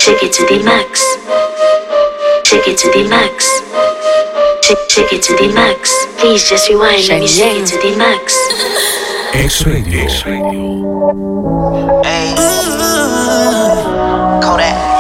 Take it to the max. Take it to the max. Take it to the max. Please just rewind. Let me take it to the max. X Radio. Hey. Kodak.